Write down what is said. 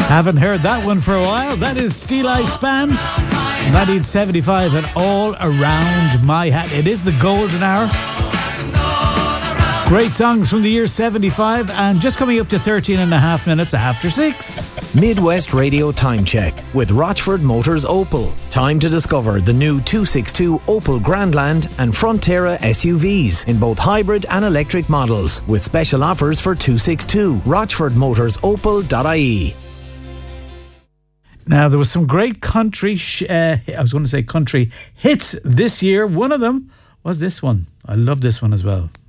Haven't heard that one for a while. That is Steel Eye Span, 1975, and All Around My Hat. It is the golden hour. Great songs from the year 75, and just coming up to 13 and a half minutes after 6. Midwest Radio Time Check with Rochford Motors Opel. Time to discover the new 262 Opel Grandland and Frontera SUVs in both hybrid and electric models, with special offers for 262. RochfordMotorsOpel.ie. Now, there was some great country hits this year. One of them was this one. I love this one as well.